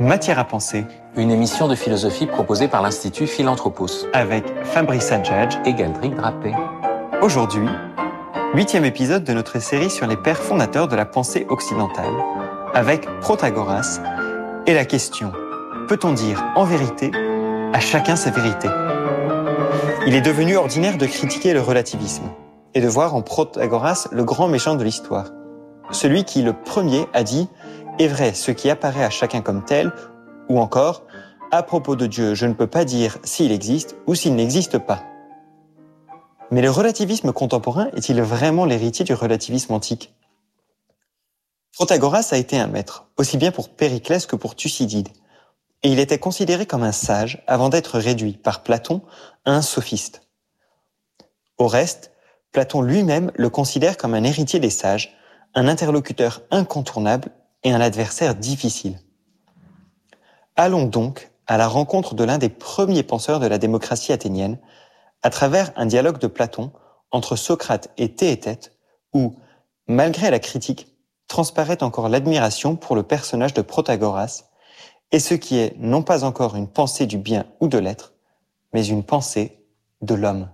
Matière à penser, Une émission de philosophie proposée par l'Institut Philanthropos avec Fabrice Adjadj et Galdric Drapé. Aujourd'hui, 8e épisode de notre série sur les pères fondateurs de la pensée occidentale, avec Protagoras et la question « Peut-on dire en vérité à chacun sa vérité ?» Il est devenu ordinaire de critiquer le relativisme et de voir en Protagoras le grand méchant de l'histoire, celui qui, le premier, a dit « Est vrai ce qui apparaît à chacun comme tel » ou encore « À propos de Dieu, je ne peux pas dire s'il existe ou s'il n'existe pas ». Mais le relativisme contemporain est-il vraiment l'héritier du relativisme antique ? Protagoras a été un maître, aussi bien pour Périclès que pour Thucydide, et il était considéré comme un sage avant d'être réduit par Platon à un sophiste. Au reste, Platon lui-même le considère comme un héritier des sages, un interlocuteur incontournable et un adversaire difficile. Allons donc à la rencontre de l'un des premiers penseurs de la démocratie athénienne, à travers un dialogue de Platon entre Socrate et Théétète, où, malgré la critique, transparaît encore l'admiration pour le personnage de Protagoras, et ce qui est non pas encore une pensée du bien ou de l'être, mais une pensée de l'homme.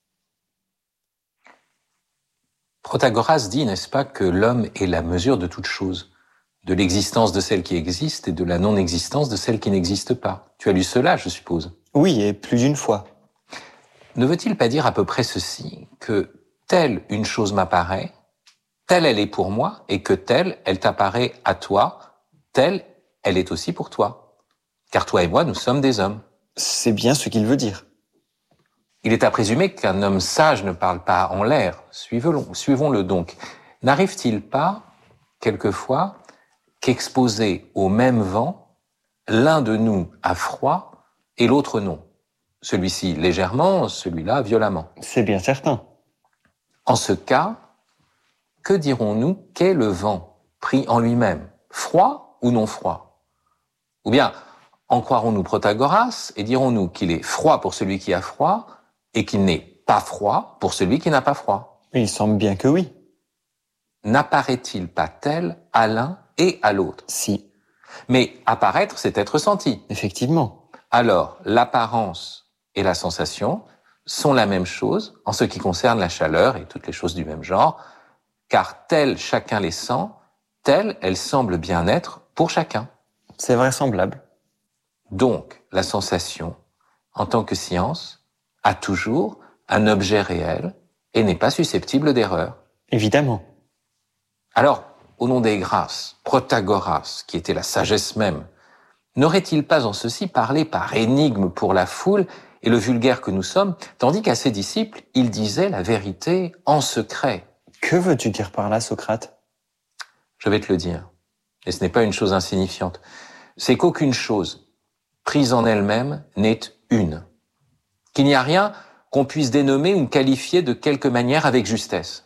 Protagoras dit, n'est-ce pas, que l'homme est la mesure de toute chose, de l'existence de celle qui existe et de la non-existence de celle qui n'existe pas. Tu as lu cela, je suppose. Oui, et plus d'une fois. Ne veut-il pas dire à peu près ceci, que telle une chose m'apparaît, telle elle est pour moi, et que telle elle t'apparaît à toi, telle elle est aussi pour toi. Car toi et moi, nous sommes des hommes. C'est bien ce qu'il veut dire. Il est à présumer qu'un homme sage ne parle pas en l'air. Suivons-le donc. N'arrive-t-il pas, quelquefois, qu'exposé au même vent, l'un de nous a froid et l'autre non? Celui-ci légèrement, celui-là violemment. C'est bien certain. En ce cas, que dirons-nous qu'est le vent pris en lui-même? Froid ou non froid? Ou bien, en croirons-nous Protagoras et dirons-nous qu'il est froid pour celui qui a froid et qu'il n'est pas froid pour celui qui n'a pas froid? Il semble bien que oui. N'apparaît-il pas tel à l'un et à l'autre? Si. Mais apparaître, c'est être senti. Effectivement. Alors, l'apparence et la sensation sont la même chose en ce qui concerne la chaleur et toutes les choses du même genre, car tel chacun les sent, telle elle semble bien être pour chacun. C'est vraisemblable. Donc, la sensation, en tant que science, a toujours un objet réel et n'est pas susceptible d'erreur. Évidemment. Alors, au nom des grâces, Protagoras, qui était la sagesse même, n'aurait-il pas en ceci parlé par énigme pour la foule et le vulgaire que nous sommes, tandis qu'à ses disciples, il disait la vérité en secret? Que veux-tu dire par là, Socrate ? Je vais te le dire, et ce n'est pas une chose insignifiante. C'est qu'aucune chose, prise en elle-même, n'est une. Qu'il n'y a rien qu'on puisse dénommer ou qualifier de quelque manière avec justesse.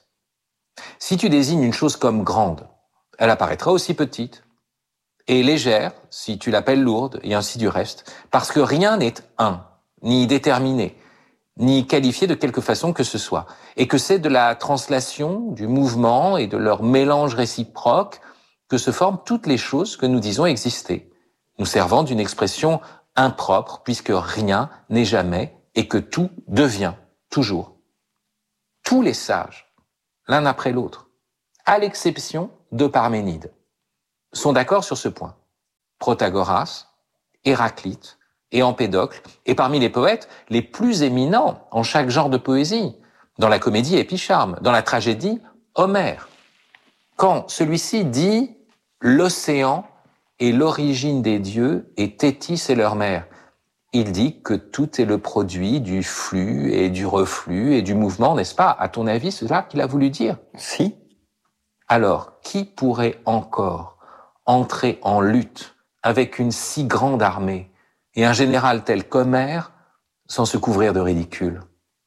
Si tu désignes une chose comme grande, elle apparaîtra aussi petite, et légère si tu l'appelles lourde, et ainsi du reste, parce que rien n'est un, ni déterminé, ni qualifié de quelque façon que ce soit, et que c'est de la translation, du mouvement et de leur mélange réciproque que se forment toutes les choses que nous disons exister, nous servant d'une expression impropre, puisque rien n'est jamais, et que tout devient toujours. Tous les sages, l'un après l'autre, à l'exception de Parménide, sont d'accord sur ce point. Protagoras, Héraclite et Empédocle, et parmi les poètes les plus éminents en chaque genre de poésie, dans la comédie Épicharme, dans la tragédie Homère. Quand celui-ci dit « l'océan est l'origine des dieux et Thétis est leur mère », il dit que tout est le produit du flux et du reflux et du mouvement, n'est-ce pas? À ton avis, c'est ça qu'il a voulu dire? Si. Alors, qui pourrait encore entrer en lutte avec une si grande armée et un général tel qu'Homère sans se couvrir de ridicule?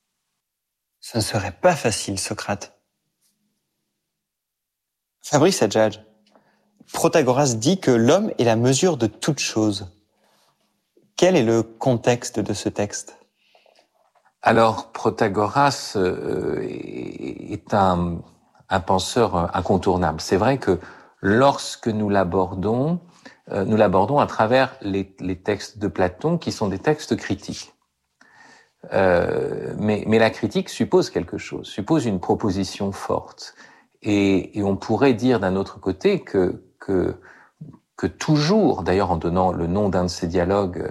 Ce ne serait pas facile, Socrate. Fabrice Adjadj, Protagoras dit que l'homme est la mesure de toute chose. Quel est le contexte de ce texte ? Alors, Protagoras est un penseur incontournable. C'est vrai que lorsque nous l'abordons à travers les textes de Platon, qui sont des textes critiques. Mais la critique suppose quelque chose, suppose une proposition forte. Et on pourrait dire d'un autre côté que toujours, d'ailleurs en donnant le nom d'un de ces dialogues,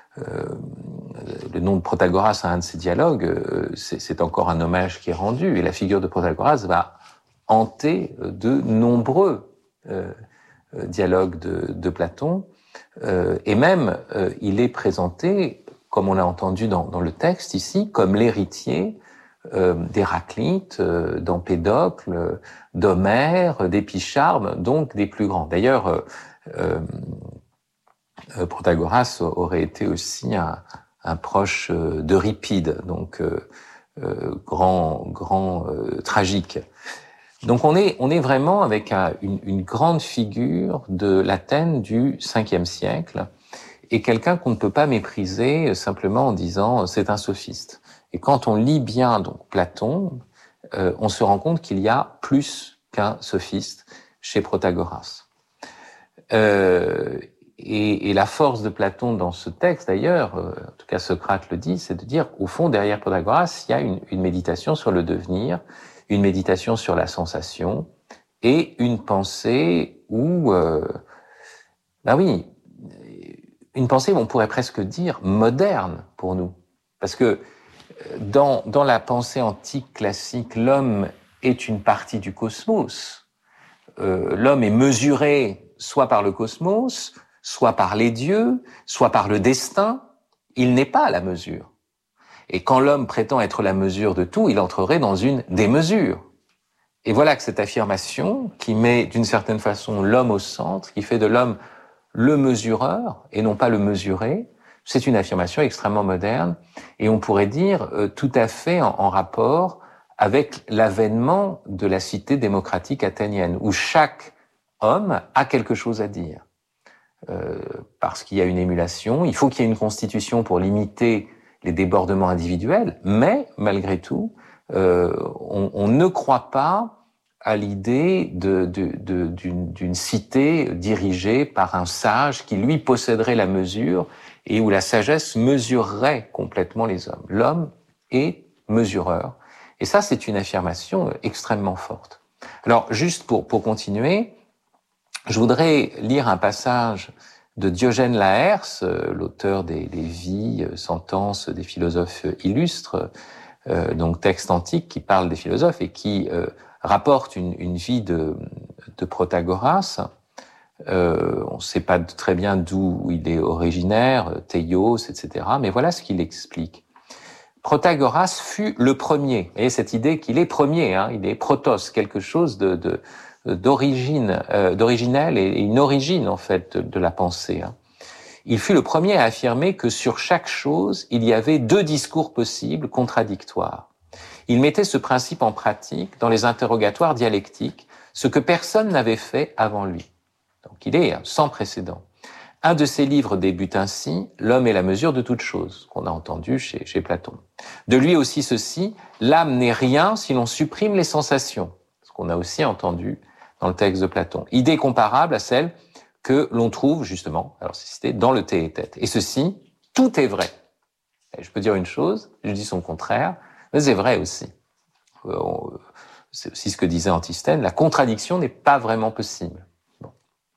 le nom de Protagoras à un de ces dialogues, c'est encore un hommage qui est rendu. Et la figure de Protagoras va hanter de nombreux dialogues de Platon. Et même, il est présenté, comme on l'a entendu dans le texte ici, comme l'héritier d'Héraclite, d'Empédocle, d'Homère, d'Épicharme, donc des plus grands. D'ailleurs, Protagoras aurait été aussi un proche d'Euripide, donc grand tragique. Donc on est vraiment avec une grande figure de l'Athènes du 5e siècle et quelqu'un qu'on ne peut pas mépriser simplement en disant c'est un sophiste. Et quand on lit bien donc Platon, on se rend compte qu'il y a plus qu'un sophiste chez Protagoras. Et la force de Platon dans ce texte, d'ailleurs, en tout cas Socrate le dit, c'est de dire, au fond, derrière Protagoras, il y a une méditation sur le devenir, une méditation sur la sensation, et une pensée où, une pensée, on pourrait presque dire, moderne pour nous. Parce que dans la pensée antique classique, l'homme est une partie du cosmos. L'homme est mesuré soit par le cosmos, soit par les dieux, soit par le destin. Il n'est pas à la mesure. Et quand l'homme prétend être la mesure de tout, il entrerait dans une démesure. Et voilà que cette affirmation, qui met d'une certaine façon l'homme au centre, qui fait de l'homme le mesureur et non pas le mesuré, c'est une affirmation extrêmement moderne et on pourrait dire tout à fait en rapport avec l'avènement de la cité démocratique athénienne, où chaque homme a quelque chose à dire. Parce qu'il y a une émulation, il faut qu'il y ait une constitution pour limiter les débordements individuels, mais malgré tout, on ne croit pas à l'idée d'une cité dirigée par un sage qui, lui, posséderait la mesure et où la sagesse mesurerait complètement les hommes. L'homme est mesureur. Et ça, c'est une affirmation extrêmement forte. Alors, juste pour continuer, je voudrais lire un passage de Diogène Laërce, l'auteur des Vies, Sentences des philosophes illustres, donc texte antique qui parle des philosophes et qui rapporte une vie de Protagoras. On ne sait pas très bien d'où il est originaire, Théios, etc. Mais voilà ce qu'il explique. Protagoras fut le premier. Vous voyez cette idée qu'il est premier, hein, il est protos, quelque chose d'originel et une origine en fait de la pensée. Hein. Il fut le premier à affirmer que sur chaque chose, il y avait deux discours possibles, contradictoires. Il mettait ce principe en pratique dans les interrogatoires dialectiques, ce que personne n'avait fait avant lui. Donc il est sans précédent. Un de ses livres débute ainsi, « L'homme est la mesure de toute chose », qu'on a entendu chez Platon. De lui aussi ceci, « L'âme n'est rien si l'on supprime les sensations », ce qu'on a aussi entendu dans le texte de Platon. Idée comparable à celle que l'on trouve justement, alors c'est cité, dans le Théétète. Et ceci, tout est vrai. Et je peux dire une chose, je dis son contraire, mais c'est vrai aussi. C'est aussi ce que disait Antisthène, la contradiction n'est pas vraiment possible. Bon.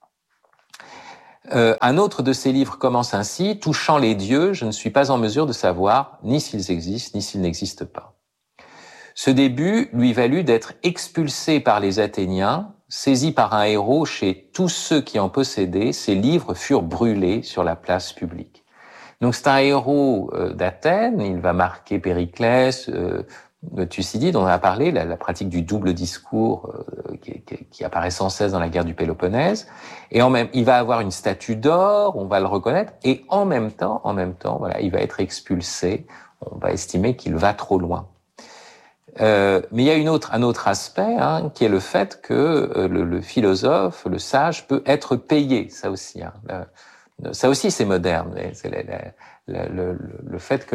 Un autre de ses livres commence ainsi, « Touchant les dieux, je ne suis pas en mesure de savoir ni s'ils existent, ni s'ils n'existent pas. » Ce début lui valut d'être expulsé par les Athéniens, saisi par un héros chez tous ceux qui en possédaient, ses livres furent brûlés sur la place publique. Donc c'est un héros d'Athènes, il va marquer Périclès, Thucydide, on en a parlé, la pratique du double discours qui apparaît sans cesse dans la guerre du Péloponnèse, et il va avoir une statue d'or, on va le reconnaître, et en même temps, voilà, il va être expulsé, on va estimer qu'il va trop loin. Mais il y a un autre aspect, hein, qui est le fait que le philosophe, le sage, peut être payé, ça aussi. Hein, ça aussi, c'est moderne. C'est le fait que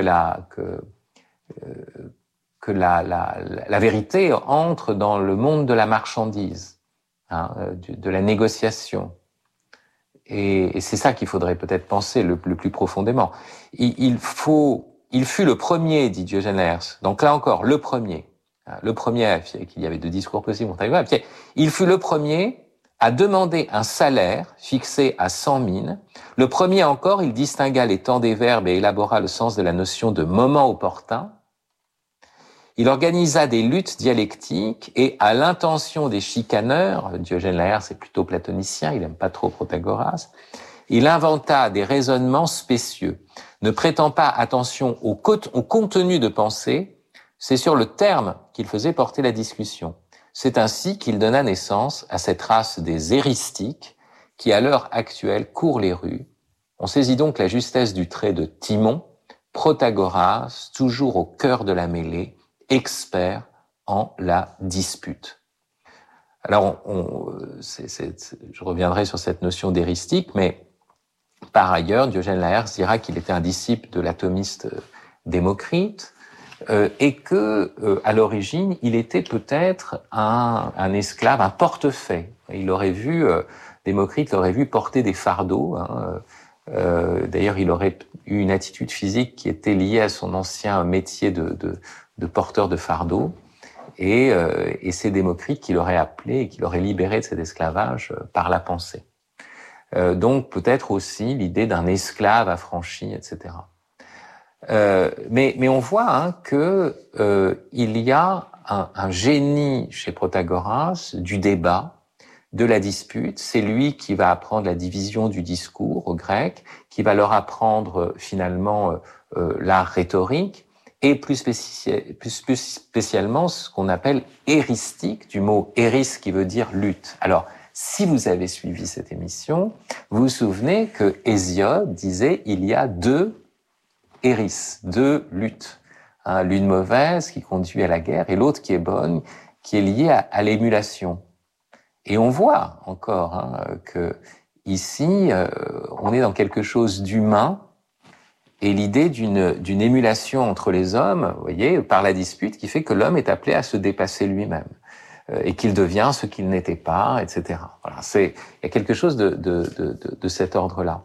la vérité entre dans le monde de la marchandise. de la négociation. Et c'est ça qu'il faudrait peut-être penser le plus profondément. Il fut le premier, dit Diogène Laërce. Donc là encore, le premier qu'il y avait deux discours possibles. Il fut le premier à demander un salaire fixé à 100 mines. Le premier encore, il distingua les temps des verbes et élabora le sens de la notion de moment opportun. Il organisa des luttes dialectiques et, à l'intention des chicaneurs, Diogène Laërce est plutôt platonicien, il n'aime pas trop Protagoras, il inventa des raisonnements spécieux. Ne prêtant pas attention au contenu de pensée, c'est sur le terme qu'il faisait porter la discussion. C'est ainsi qu'il donna naissance à cette race des éristiques qui, à l'heure actuelle, court les rues. On saisit donc la justesse du trait de Timon, Protagoras, toujours au cœur de la mêlée, expert en la dispute. Alors, je reviendrai sur cette notion d'éristique, mais par ailleurs, Diogène Laërce dira qu'il était un disciple de l'atomiste Démocrite et que, à l'origine, il était peut-être un esclave, un portefaix. Il aurait vu, Démocrite l'aurait vu porter des fardeaux. D'ailleurs, il aurait eu une attitude physique qui était liée à son ancien métier de porteur de fardeau, et c'est Démocrite qui l'aurait appelé et qui l'aurait libéré de cet esclavage par la pensée. Donc peut-être aussi l'idée d'un esclave affranchi, etc. Mais on voit que il y a un génie chez Protagoras du débat, de la dispute. C'est lui qui va apprendre la division du discours aux Grecs, qui va leur apprendre finalement l'art rhétorique, et plus spécialement ce qu'on appelle éristique, du mot éris qui veut dire lutte. Alors, si vous avez suivi cette émission, vous vous souvenez que Hésiode disait il y a deux éris, deux luttes. L'une mauvaise qui conduit à la guerre et l'autre qui est bonne, qui est liée à l'émulation. Et on voit encore que ici, on est dans quelque chose d'humain, et l'idée d'une émulation entre les hommes, vous voyez, par la dispute, qui fait que l'homme est appelé à se dépasser lui-même et qu'il devient ce qu'il n'était pas, etc. Voilà, il y a quelque chose de cet ordre-là.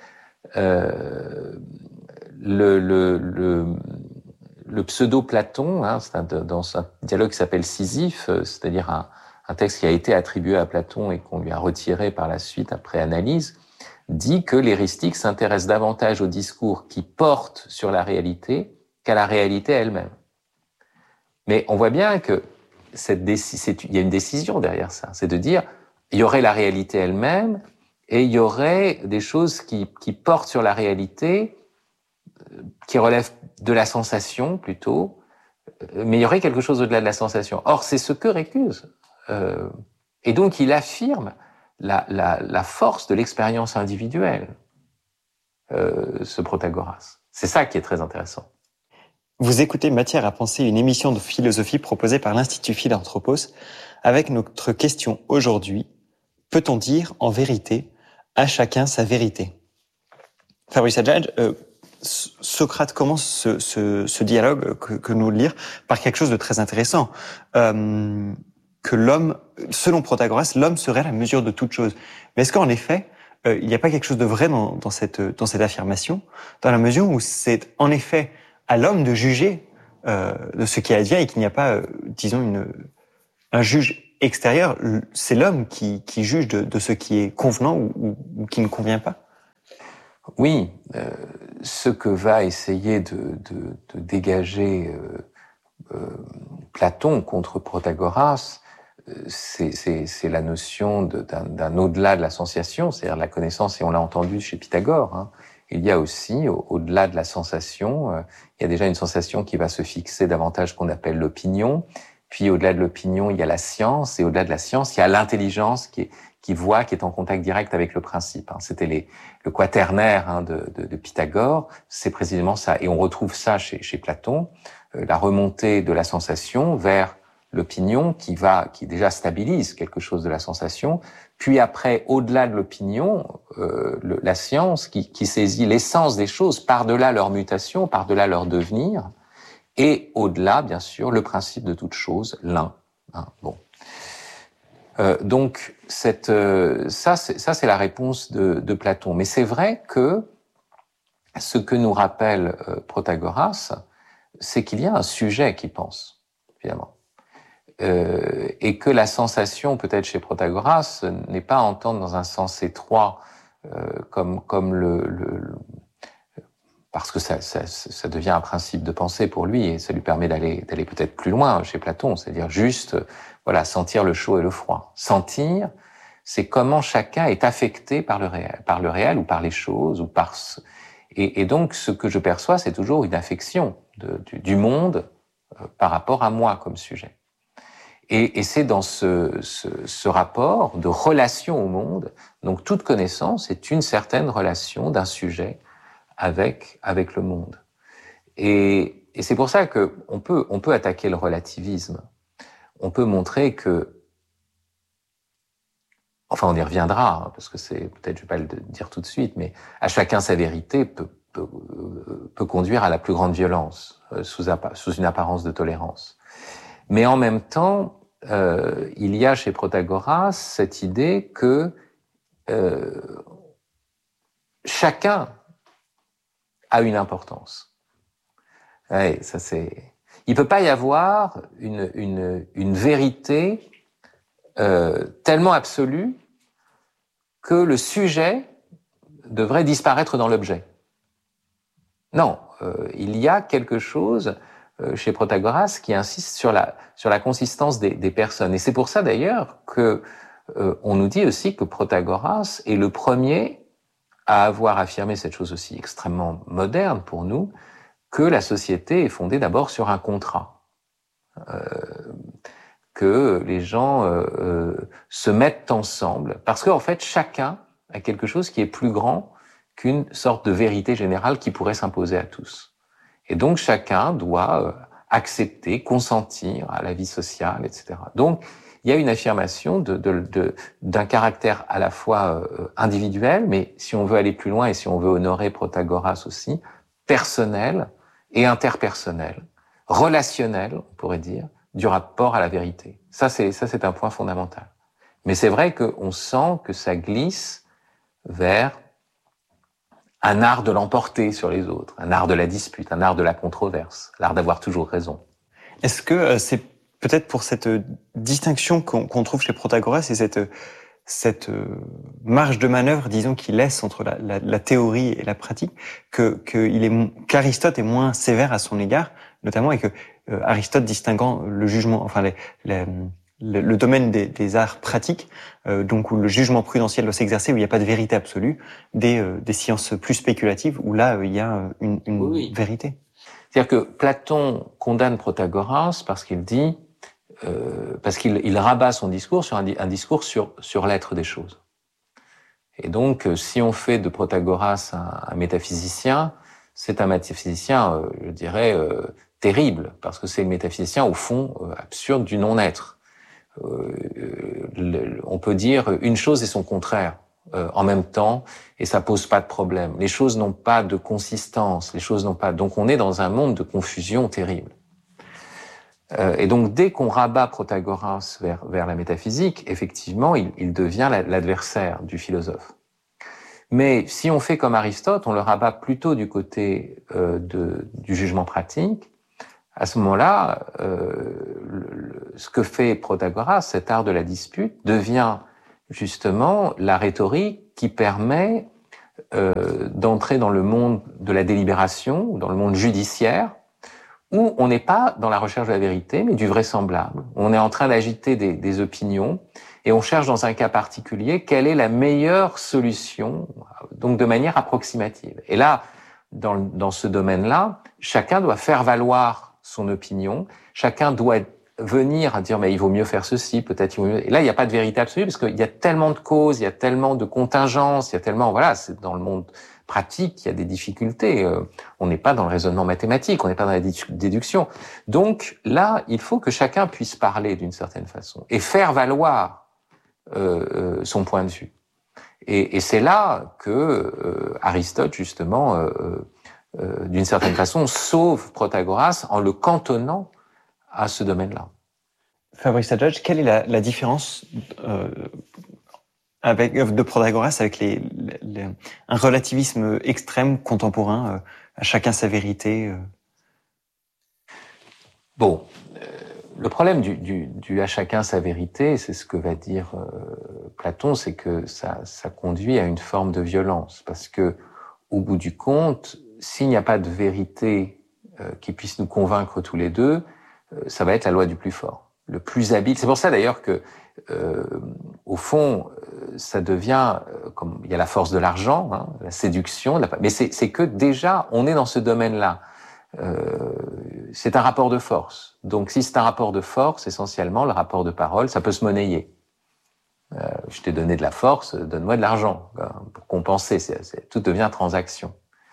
Le pseudo-Platon, dans un dialogue qui s'appelle Sisyphe, c'est-à-dire un texte qui a été attribué à Platon et qu'on lui a retiré par la suite après analyse, dit que l'éristique s'intéresse davantage au discours qui porte sur la réalité qu'à la réalité elle-même. Mais on voit bien que il y a une décision derrière ça, c'est de dire il y aurait la réalité elle-même et il y aurait des choses qui portent sur la réalité, qui relèvent de la sensation plutôt, mais il y aurait quelque chose au-delà de la sensation. Or, c'est ce que récuse. Et donc, il affirme la force de l'expérience individuelle, ce Protagoras. C'est ça qui est très intéressant. Vous écoutez Matière à penser, une émission de philosophie proposée par l'Institut Philanthropos, avec notre question aujourd'hui, peut-on dire en vérité à chacun sa vérité? Fabrice Adjadj, Socrate commence ce dialogue que nous lire par quelque chose de très intéressant. Que l'homme, selon Protagoras, l'homme serait la mesure de toute chose. Mais est-ce qu'en effet, il n'y a pas quelque chose de vrai dans cette affirmation, dans la mesure où c'est en effet à l'homme de juger de ce qui advient et qu'il n'y a pas, disons, un juge extérieur. C'est l'homme qui juge de ce qui est convenant ou qui ne convient pas. Oui, ce que va essayer de dégager Platon contre Protagoras, c'est la notion d'un au-delà de la sensation, c'est-à-dire la connaissance, et on l'a entendu chez Pythagore. Il y a aussi, au-delà de la sensation, il y a déjà une sensation qui va se fixer davantage qu'on appelle l'opinion, puis au-delà de l'opinion, il y a la science, et au-delà de la science, il y a l'intelligence qui est en contact direct avec le principe. C'était le quaternaire de Pythagore, c'est précisément ça. Et on retrouve ça chez Platon, la remontée de la sensation vers l'opinion qui déjà stabilise quelque chose de la sensation, puis après, au-delà de l'opinion, la science qui saisit l'essence des choses par-delà leur mutation, par-delà leur devenir, et au-delà, bien sûr, le principe de toute chose, l'un. Bon. Donc ça c'est la réponse de Platon. Mais c'est vrai que ce que nous rappelle Protagoras, c'est qu'il y a un sujet qui pense, évidemment. Et que la sensation, peut-être chez Protagoras, n'est pas à entendre dans un sens étroit, comme parce que ça devient un principe de pensée pour lui, et ça lui permet d'aller peut-être plus loin chez Platon, c'est-à-dire juste, voilà, sentir le chaud et le froid. Sentir, c'est comment chacun est affecté par le réel ou par les choses, ou par et donc ce que je perçois, c'est toujours une affection du monde par rapport à moi comme sujet. Et c'est dans ce rapport de relation au monde, donc toute connaissance est une certaine relation d'un sujet avec le monde. Et c'est pour ça que on peut attaquer le relativisme. On peut montrer que, enfin on y reviendra, parce que c'est peut-être, je vais pas le dire tout de suite, mais à chacun sa vérité peut conduire à la plus grande violence sous une apparence de tolérance. Mais en même temps, il y a chez Protagoras cette idée que chacun a une importance. Ouais, ça c'est. Il peut pas y avoir une vérité tellement absolue que le sujet devrait disparaître dans l'objet. Non, il y a quelque chose chez Protagoras qui insiste sur la consistance des personnes. Et c'est pour ça d'ailleurs que on nous dit aussi que Protagoras est le premier à avoir affirmé cette chose aussi extrêmement moderne pour nous, que la société est fondée d'abord sur un contrat. Que les gens se mettent ensemble, parce qu'en fait, chacun a quelque chose qui est plus grand qu'une sorte de vérité générale qui pourrait s'imposer à tous. Et donc, chacun doit accepter, consentir à la vie sociale, etc. Donc, il y a une affirmation d'un caractère à la fois individuel, mais si on veut aller plus loin et si on veut honorer Protagoras aussi, personnel et interpersonnel, relationnel, on pourrait dire, du rapport à la vérité. Ça, c'est un point fondamental. Mais c'est vrai qu'on sent que ça glisse vers un art de l'emporter sur les autres, un art de la dispute, un art de la controverse, l'art d'avoir toujours raison. Est-ce que c'est peut-être pour cette distinction qu'on trouve chez Protagoras et cette marge de manœuvre, disons, qu'il laisse entre la théorie et la pratique, qu'Aristote est moins sévère à son égard, notamment, et que Aristote distinguant le jugement, enfin le domaine des arts pratiques, donc où le jugement prudentiel doit s'exercer, où il n'y a pas de vérité absolue, des sciences plus spéculatives, où là il y a une oui. Vérité. C'est-à-dire que Platon condamne Protagoras parce qu'il dit, parce qu'il rabat son discours sur un discours sur l'être des choses. Et donc, si on fait de Protagoras un métaphysicien, c'est un métaphysicien, je dirais, terrible, parce que c'est le métaphysicien, au fond, absurde du non-être. On peut dire une chose et son contraire en même temps, et ça pose pas de problème. Les choses n'ont pas de consistance, les choses n'ont pas. Donc on est dans un monde de confusion terrible. Et donc dès qu'on rabat Protagoras vers la métaphysique, effectivement, il devient l'adversaire du philosophe. Mais si on fait comme Aristote, on le rabat plutôt du côté du jugement pratique. À ce moment-là, ce que fait Protagoras, cet art de la dispute, devient justement la rhétorique qui permet d'entrer dans le monde de la délibération, dans le monde judiciaire, où on n'est pas dans la recherche de la vérité, mais du vraisemblable. On est en train d'agiter des opinions, et on cherche dans un cas particulier quelle est la meilleure solution, donc de manière approximative. Et là, dans ce domaine-là, chacun doit faire valoir son opinion, chacun doit venir à dire mais il vaut mieux faire ceci, peut-être il vaut mieux. Et là, il n'y a pas de vérité absolue parce qu'il y a tellement de causes, il y a tellement de contingences, il y a tellement, voilà, c'est dans le monde pratique, il y a des difficultés. On n'est pas dans le raisonnement mathématique, on n'est pas dans la déduction. Donc là, il faut que chacun puisse parler d'une certaine façon et faire valoir son point de vue. Et c'est là que Aristote, justement, d'une certaine façon, sauve Protagoras en le cantonnant à ce domaine-là. Fabrice Adjadj, quelle est la différence de Protagoras avec un relativisme extrême contemporain, à chacun sa vérité Bon, le problème du à chacun sa vérité, c'est ce que va dire Platon, c'est que ça conduit à une forme de violence, parce que au bout du compte, s'il n'y a pas de vérité qui puisse nous convaincre tous les deux, ça va être la loi du plus fort, le plus habile. C'est pour ça d'ailleurs que, au fond, ça devient comme il y a la force de l'argent, hein, la séduction, mais c'est que déjà on est dans ce domaine-là. C'est un rapport de force. Donc, si c'est un rapport de force, essentiellement, le rapport de parole, ça peut se monnayer. Je t'ai donné de la force, donne-moi de l'argent pour compenser. Tout devient transaction.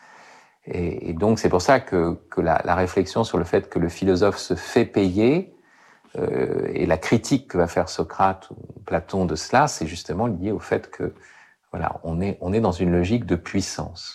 Et donc, c'est pour ça que la réflexion sur le fait que le philosophe se fait payer et la critique que va faire Socrate ou Platon de cela, c'est justement lié au fait que voilà, on est dans une logique de puissance.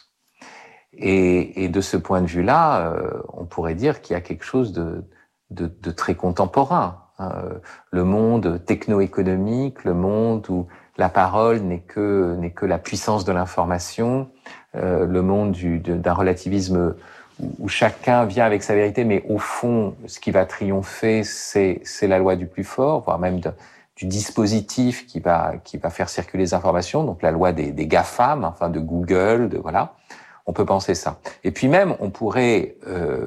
Et de ce point de vue-là, on pourrait dire qu'il y a quelque chose de très contemporain. Le monde techno-économique, le monde où la parole n'est que la puissance de l'information, le monde d'un relativisme où chacun vient avec sa vérité, mais au fond, ce qui va triompher, c'est la loi du plus fort, voire même du dispositif qui va faire circuler les informations, donc la loi des GAFAM, enfin de Google, voilà. On peut penser ça. Et puis même, on pourrait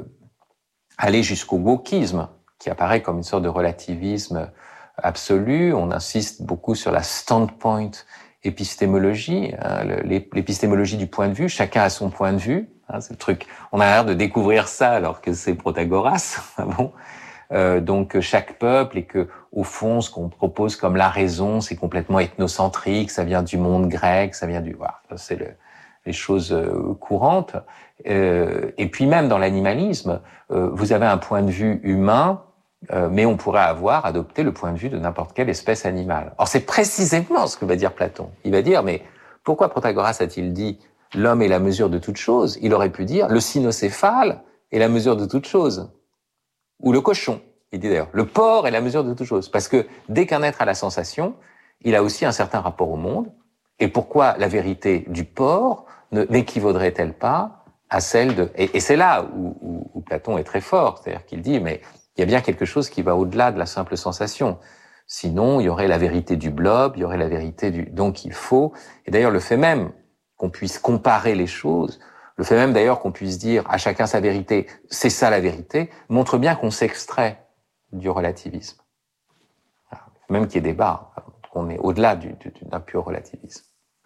aller jusqu'au wokisme, qui apparaît comme une sorte de relativisme absolu. On insiste beaucoup sur la standpoint épistémologie, hein, l'épistémologie du point de vue. Chacun a son point de vue. Hein, c'est le truc. On a l'air de découvrir ça alors que c'est Protagoras. Bon. Donc chaque peuple, et que au fond, ce qu'on propose comme la raison, c'est complètement ethnocentrique. Ça vient du monde grec, ça vient voilà, c'est les choses courantes. Et puis même dans l'animalisme, vous avez un point de vue humain, mais on pourrait adopté le point de vue de n'importe quelle espèce animale. Or, c'est précisément ce que va dire Platon. Il va dire, mais pourquoi Protagoras a-t-il dit « l'homme est la mesure de toute chose » Il aurait pu dire « le cynocéphale est la mesure de toute chose » ou le cochon. Il dit d'ailleurs « le porc est la mesure de toute chose » parce que dès qu'un être a la sensation, il a aussi un certain rapport au monde. Et pourquoi la vérité du porc n'équivaudrait-elle pas à celle de... Et c'est là où Platon est très fort, c'est-à-dire qu'il dit, mais il y a bien quelque chose qui va au-delà de la simple sensation. Sinon, il y aurait la vérité du blob, il y aurait la vérité du... Donc il faut... Et d'ailleurs, le fait même qu'on puisse comparer les choses, le fait même d'ailleurs qu'on puisse dire à chacun sa vérité, c'est ça la vérité, montre bien qu'on s'extrait du relativisme. Même qu'il y ait débat, qu'on est au-delà d'un pur relativisme.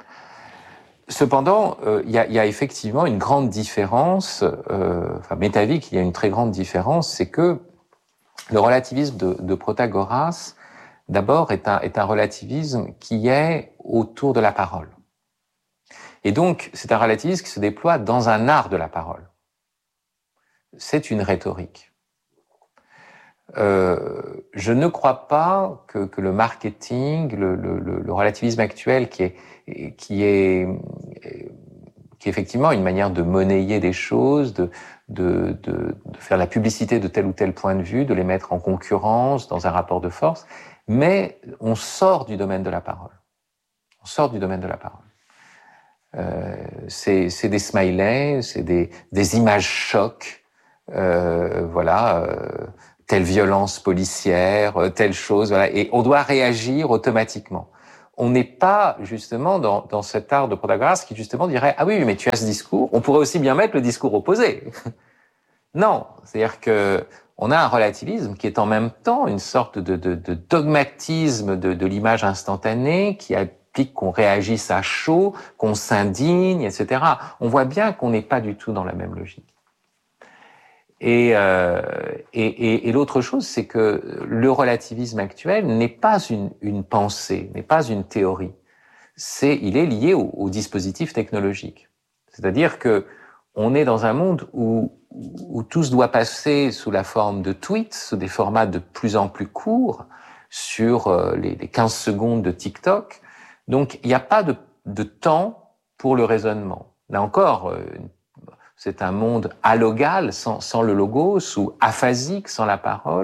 Cependant, il y a effectivement une grande différence, métavique, il y a une très grande différence, c'est que le relativisme de Protagoras, d'abord, est un relativisme qui est autour de la parole. Et donc, c'est un relativisme qui se déploie dans un art de la parole. C'est une rhétorique. Je ne crois pas que le marketing, le relativisme actuel qui est effectivement une manière de monnayer des choses, de faire la publicité de tel ou tel point de vue, de les mettre en concurrence dans un rapport de force, mais on sort du domaine de la parole. On sort du domaine de la parole. C'est des smileys, c'est des images chocs, telle violence policière, telle chose, voilà, et on doit réagir automatiquement. On n'est pas justement dans cet art de Protagoras qui justement dirait « Ah oui, mais tu as ce discours, on pourrait aussi bien mettre le discours opposé. » Non, c'est-à-dire que on a un relativisme qui est en même temps une sorte de dogmatisme de l'image instantanée qui implique qu'on réagisse à chaud, qu'on s'indigne, etc. On voit bien qu'on n'est pas du tout dans la même logique. Et l'autre chose, c'est que le relativisme actuel n'est pas une pensée, n'est pas une théorie. Il est lié au dispositif technologique. C'est-à-dire que on est dans un monde où tout se doit passer sous la forme de tweets, sous des formats de plus en plus courts, sur les 15 secondes de TikTok. Donc, il n'y a pas de temps pour le raisonnement. Là encore, c'est un monde allogal, sans le logos, ou aphasique, sans la parole,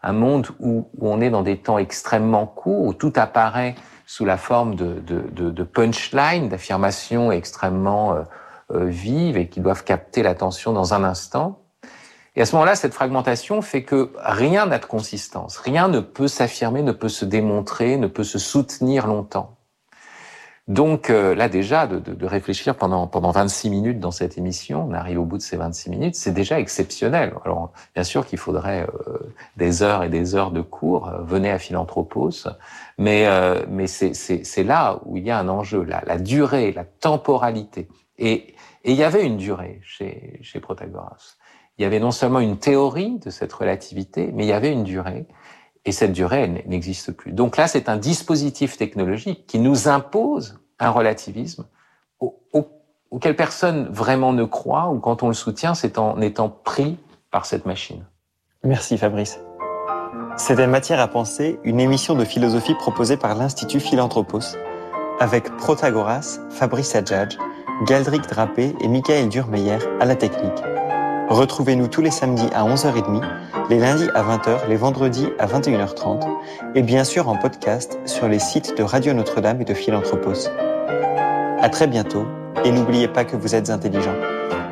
un monde où on est dans des temps extrêmement courts, où tout apparaît sous la forme de punchline, d'affirmations extrêmement vives et qui doivent capter l'attention dans un instant. Et à ce moment-là, cette fragmentation fait que rien n'a de consistance, rien ne peut s'affirmer, ne peut se démontrer, ne peut se soutenir longtemps. Donc là déjà, de réfléchir pendant 26 minutes dans cette émission, on arrive au bout de ces 26 minutes, c'est déjà exceptionnel. Alors bien sûr qu'il faudrait des heures et des heures de cours, venez à Philanthropos, mais c'est là où il y a un enjeu, la durée, la temporalité. Et il y avait une durée chez Protagoras. Il y avait non seulement une théorie de cette relativité, mais il y avait une durée. Et cette durée, elle n'existe plus. Donc là, c'est un dispositif technologique qui nous impose un relativisme auquel personne vraiment ne croit, ou quand on le soutient, c'est en étant pris par cette machine. Merci Fabrice. C'était Matière à penser, une émission de philosophie proposée par l'Institut Philanthropos, avec Protagoras, Fabrice Adjadj, Galdric Drapé et Michael Durmeyer à la technique. Retrouvez-nous tous les samedis à 11h30, les lundis à 20h, les vendredis à 21h30 et bien sûr en podcast sur les sites de Radio Notre-Dame et de Philanthropos. À très bientôt et n'oubliez pas que vous êtes intelligents.